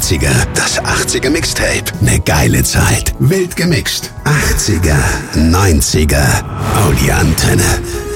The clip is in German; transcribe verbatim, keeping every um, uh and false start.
neunziger, das achtziger Mixtape. Ne geile Zeit, wild gemixt. achtziger, neunziger, oh die Antenne.